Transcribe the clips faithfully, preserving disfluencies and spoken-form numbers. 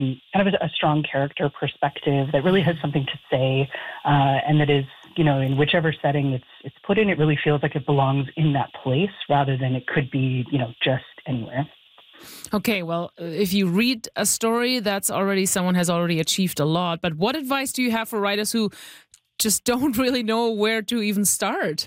kind of a, a strong character perspective that really has something to say, uh, and that is, you know, in whichever setting it's it's put in, it really feels like it belongs in that place rather than it could be, you know, just anywhere. Okay, well, if you read a story, that's already someone has already achieved a lot. But what advice do you have for writers who just don't really know where to even start?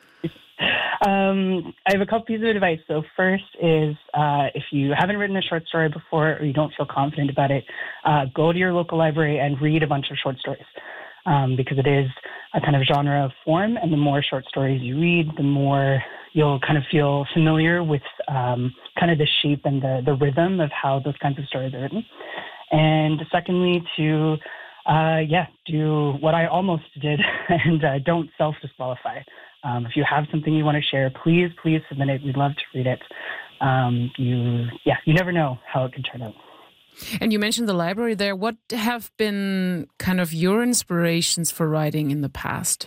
Um, I have a couple pieces of advice. So first is uh, if you haven't written a short story before or you don't feel confident about it, uh, go to your local library and read a bunch of short stories. Um, because it is a kind of genre of form, and the more short stories you read, the more you'll kind of feel familiar with um, kind of the shape and the, the rhythm of how those kinds of stories are written. And secondly, to, uh, yeah, do what I almost did and uh, don't self-disqualify. Um, if you have something you want to share, please, please submit it. We'd love to read it. Um, you, yeah, you never know how it can turn out. And you mentioned the library there. What have been kind of your inspirations for writing in the past?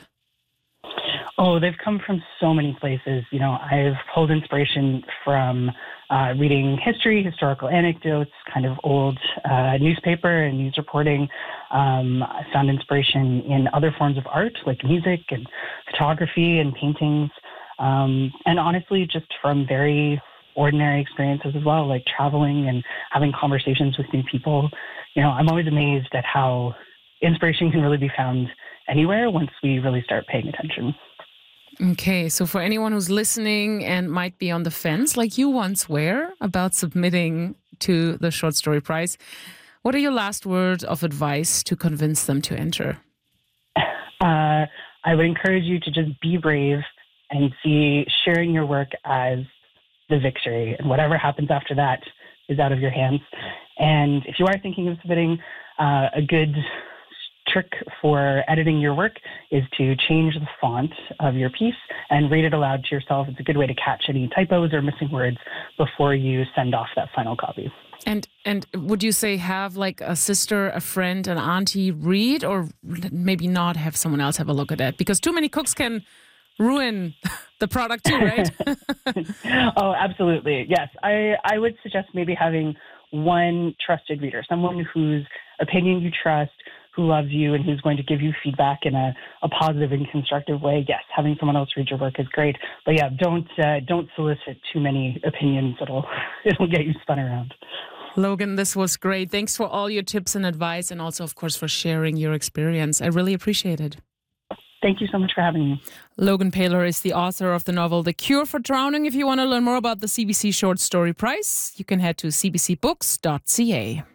Oh, they've come from so many places. You know, I've pulled inspiration from uh, reading history, historical anecdotes, kind of old uh, newspaper and news reporting. Um, I found inspiration in other forms of art, like music and photography and paintings. Um, and honestly, just from very ordinary experiences as well, like traveling and having conversations with new people. You know, I'm always amazed at how inspiration can really be found anywhere once we really start paying attention. Okay, so for anyone who's listening and might be on the fence, like you once were, about submitting to the Short Story Prize, what are your last words of advice to convince them to enter? Uh, I would encourage you to just be brave and see sharing your work as the victory, and whatever happens after that is out of your hands. And if you are thinking of submitting, uh, a good trick for editing your work is to change the font of your piece and read it aloud to yourself. It's a good way to catch any typos or missing words before you send off that final copy. And and would you say have like a sister, a friend, an auntie read, or maybe not have someone else have a look at it? Because too many cooks can ruin the product too, right? Oh, absolutely. Yes. I, I would suggest maybe having one trusted reader, someone whose opinion you trust, who loves you, and who's going to give you feedback in a, a positive and constructive way. Yes, having someone else read your work is great. But yeah, don't uh, don't solicit too many opinions. It'll, it'll get you spun around. Logan, this was great. Thanks for all your tips and advice, and also, of course, for sharing your experience. I really appreciate it. Thank you so much for having me. Logan Paylor is the author of the novel The Cure for Drowning. If you want to learn more about the C B C Short Story Prize, you can head to c b c books dot c a.